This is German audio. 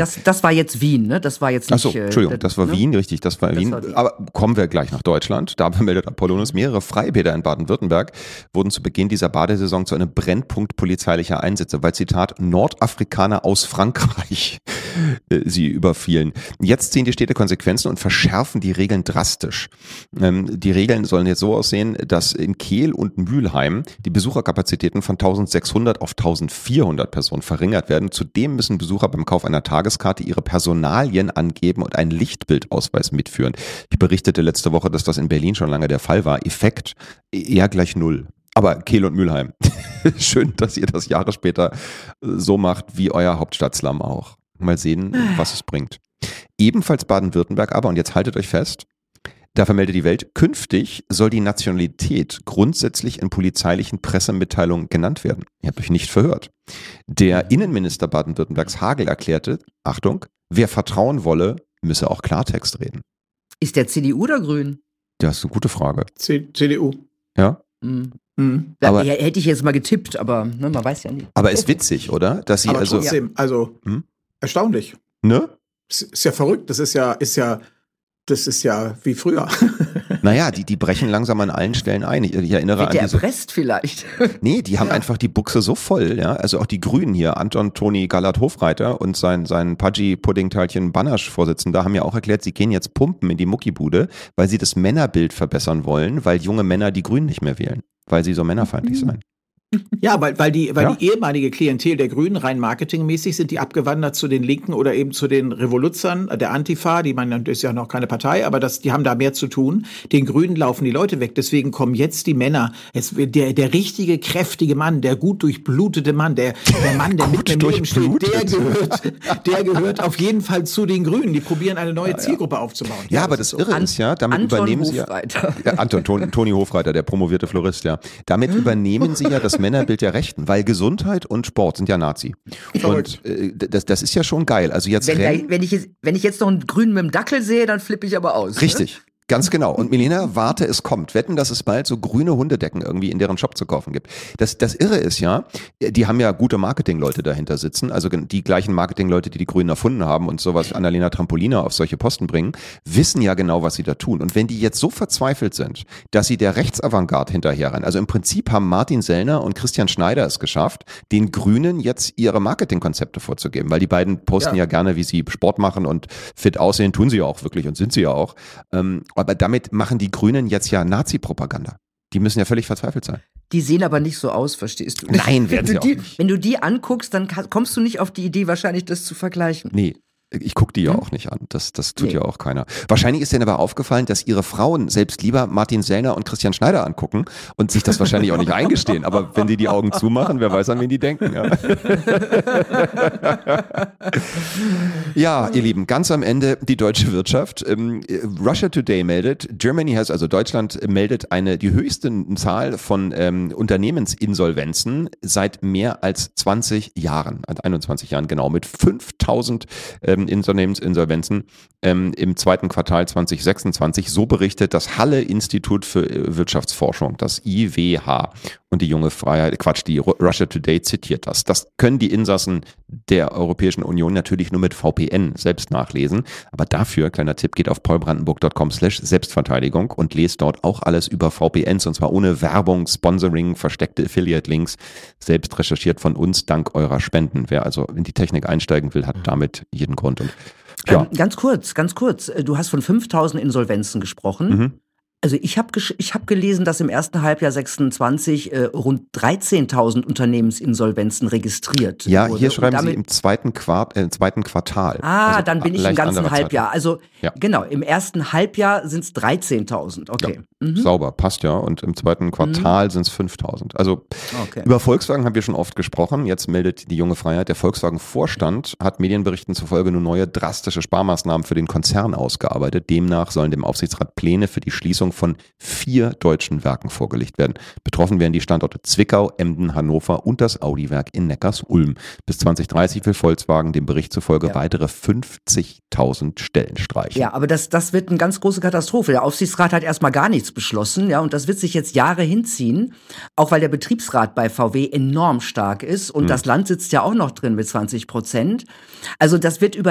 das war jetzt Wien, ne? Das war jetzt nicht... Achso, Entschuldigung, das war Wien, richtig, das war Wien. Aber kommen wir gleich nach Deutschland. Da meldet Apollonius, mehrere Freibäder in Baden-Württemberg wurden zu Beginn dieser Badesaison zu einem Brennpunkt polizeilicher Einsätze, weil, Zitat, Nordafrikaner aus Frankreich sie überfielen. Jetzt ziehen die Städte Konsequenzen und verschärfen die Regeln drastisch. Die Regeln sollen jetzt so aussehen, dass in Kehl und Mülheim die Besucherkapazitäten von 1600 auf 1400 Personen verringert werden. Zudem müssen Besucher beim Kauf einer Tageskarte ihre Personalien angeben und einen Lichtbildausweis mitführen. Ich berichtete letzte Woche, dass das in Berlin schon lange der Fall war. Effekt eher gleich 0. Aber Kehl und Mülheim, schön, dass ihr das Jahre später so macht wie euer Hauptstadtslum auch. Mal sehen, was es bringt. Ebenfalls Baden-Württemberg aber, und jetzt haltet euch fest, da vermeldet die Welt, künftig soll die Nationalität grundsätzlich in polizeilichen Pressemitteilungen genannt werden. Ihr habt euch nicht verhört. Der Innenminister Baden-Württembergs Hagel erklärte, Achtung, wer vertrauen wolle, müsse auch Klartext reden. Ist der CDU oder Grün? Das ist eine gute Frage. CDU. Ja? Aber hätte ich jetzt mal getippt, aber ne, man weiß ja nicht. Aber ist witzig, oder? Dass sie aber trotzdem, erstaunlich. Ne? Ist ja verrückt, das ist ja wie früher. Naja, die brechen langsam an allen Stellen ein. Ich erinnere Wird an der diese... erpresst vielleicht? Nee, die haben einfach die Buchse so voll, ja. Also auch die Grünen hier, Anton Toni Gallert-Hofreiter und sein Pudgy-Puddingteilchen Banasch-Vorsitzender haben ja auch erklärt, sie gehen jetzt pumpen in die Muckibude, weil sie das Männerbild verbessern wollen, weil junge Männer die Grünen nicht mehr wählen, weil sie so männerfeindlich seien. Ja, weil die ehemalige Klientel der Grünen rein marketingmäßig sind die abgewandert zu den Linken oder eben zu den Revoluzern, der Antifa, die das ist ja noch keine Partei, aber die haben da mehr zu tun. Den Grünen laufen die Leute weg, deswegen kommen jetzt die Männer. Der richtige, kräftige Mann, der gut durchblutete Mann, der Mann, der mit dem Leben steht, der gehört auf jeden Fall zu den Grünen. Die probieren eine neue Zielgruppe aufzubauen. Ja, aber das Irre ist ja, damit Anton übernehmen sie Toni Hofreiter, der promovierte Florist, ja. Damit übernehmen sie ja das Männerbild der Rechten, weil Gesundheit und Sport sind ja Nazi. Und das ist ja schon geil. Also jetzt wenn ich jetzt noch einen Grünen mit dem Dackel sehe, dann flippe ich aber aus. Richtig. Ne? Ganz genau. Und Milena, warte, es kommt. Wetten, dass es bald so grüne Hundedecken irgendwie in deren Shop zu kaufen gibt. Das Irre ist ja, die haben ja gute Marketingleute dahinter sitzen, also die gleichen Marketingleute, die die Grünen erfunden haben und sowas Annalena Trampolina auf solche Posten bringen, wissen ja genau, was sie da tun. Und wenn die jetzt so verzweifelt sind, dass sie der Rechtsavantgarde hinterherrennen, also im Prinzip haben Martin Sellner und Christian Schneider es geschafft, den Grünen jetzt ihre Marketingkonzepte vorzugeben, weil die beiden posten ja gerne, wie sie Sport machen und fit aussehen, tun sie ja auch wirklich und sind sie ja auch. Aber damit machen die Grünen jetzt ja Nazi-Propaganda. Die müssen ja völlig verzweifelt sein. Die sehen aber nicht so aus, verstehst du? Nein, werden sie auch nicht. Wenn du die anguckst, dann kommst du nicht auf die Idee, wahrscheinlich das zu vergleichen. Nee. Ich gucke die ja auch nicht an. Das tut ja auch keiner. Wahrscheinlich ist denen aber aufgefallen, dass ihre Frauen selbst lieber Martin Sellner und Christian Schneider angucken und sich das wahrscheinlich auch nicht eingestehen. Aber wenn die Augen zumachen, wer weiß, an wen die denken. Ja. Ja, ihr Lieben, ganz am Ende die deutsche Wirtschaft. Russia Today meldet, Deutschland meldet die höchste Zahl von Unternehmensinsolvenzen seit mehr als 20 Jahren, 21 Jahren genau, mit 5000 Unternehmensinsolvenzen im zweiten Quartal 2026. So berichtet das Halle-Institut für Wirtschaftsforschung, das IWH. Und die die Russia Today zitiert das. Das können die Insassen der Europäischen Union natürlich nur mit VPN selbst nachlesen. Aber dafür, kleiner Tipp, geht auf paulbrandenburg.com/Selbstverteidigung und lest dort auch alles über VPNs, und zwar ohne Werbung, Sponsoring, versteckte Affiliate-Links, selbst recherchiert von uns dank eurer Spenden. Wer also in die Technik einsteigen will, hat damit jeden Grund. Und ja. Ganz kurz. Du hast von 5000 Insolvenzen gesprochen. Also ich hab gelesen, dass im ersten Halbjahr 26 rund 13.000 Unternehmensinsolvenzen registriert Ja, wurde. Hier schreiben Sie im zweiten Quartal. Also dann bin ich im ganzen Halbjahr. Also ja. Genau, im ersten Halbjahr sind es 13.000. Okay. Ja, sauber, passt ja. Und im zweiten Quartal sind es 5.000. Also über Volkswagen haben wir schon oft gesprochen. Jetzt meldet die junge Freiheit, der Volkswagen-Vorstand hat Medienberichten zufolge nun neue drastische Sparmaßnahmen für den Konzern ausgearbeitet. Demnach sollen dem Aufsichtsrat Pläne für die Schließung von 4 deutschen Werken vorgelegt werden. Betroffen werden die Standorte Zwickau, Emden, Hannover und das Audi-Werk in Neckarsulm. Bis 2030 will Volkswagen dem Bericht zufolge weitere 50.000 Stellen streichen. Ja, aber das wird eine ganz große Katastrophe. Der Aufsichtsrat hat erstmal gar nichts beschlossen, ja, und das wird sich jetzt Jahre hinziehen, auch weil der Betriebsrat bei VW enorm stark ist und das Land sitzt ja auch noch drin mit 20%. Also das wird über